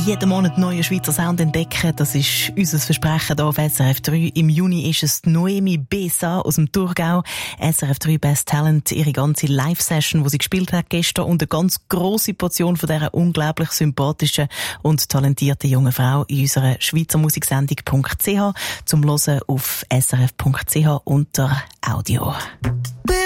jeden Monat neuen Schweizer Sound entdecken. Das ist unser Versprechen hier auf SRF 3. Im Juni ist es Noemi Besa aus dem Thurgau. SRF 3 Best Talent, ihre ganze Live-Session, die sie gespielt hat gestern, und eine ganz grosse Portion von dieser unglaublich sympathischen und talentierten jungen Frau in unserer Schweizer Musiksendung.ch zum Hören auf srf.ch unter Audio.